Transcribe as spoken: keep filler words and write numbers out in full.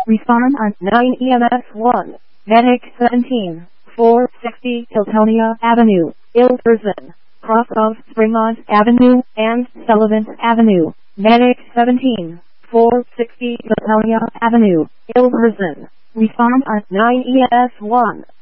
Respond on nine E M S one. Medic seventeen, four sixty Tiltonia Avenue, Ilverston, cross of Springmont Avenue and Sullivan Avenue. Medic seventeen, four sixty Tiltonia Avenue, Ilverston. Respond on nine E M S one.